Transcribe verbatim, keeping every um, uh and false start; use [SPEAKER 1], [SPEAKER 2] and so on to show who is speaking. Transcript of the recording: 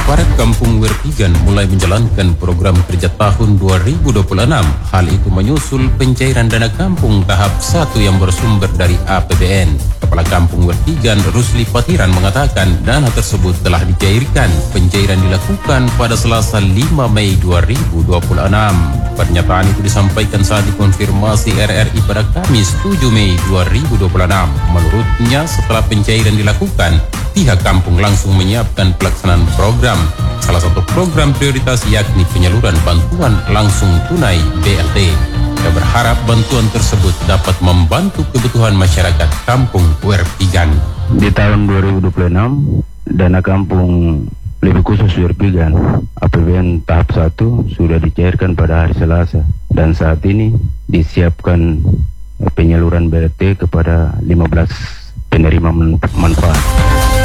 [SPEAKER 1] Aparat Kampung Wertigan mulai menjalankan program kerja tahun dua ribu dua puluh enam. Hal itu menyusul pencairan dana kampung tahap satu yang bersumber dari A P B N. Kepala Kampung Wertigan, Rusli Patiran, mengatakan dana tersebut telah dicairkan. Pencairan dilakukan pada Selasa lima Mei dua ribu dua puluh enam. Pernyataan itu disampaikan saat dikonfirmasi R R I pada Kamis tujuh Mei dua ribu dua puluh enam. Menurutnya, setelah pencairan dilakukan, pihak kampung langsung menyiapkan pelaksanaan program. Salah satu program prioritas yakni penyaluran bantuan langsung tunai B L T. Kita berharap bantuan tersebut dapat membantu kebutuhan masyarakat Kampung Wertigan.
[SPEAKER 2] Di tahun dua ribu dua puluh enam, dana kampung lebih khusus Wertigan A P B N tahap satu sudah dicairkan pada hari Selasa, dan saat ini disiapkan penyaluran B L T kepada lima belas penerima manfaat.